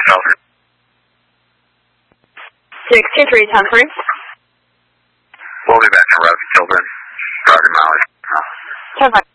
Children. 623, 10-3. We'll be back to Road Children. Starting mileage. 10-5.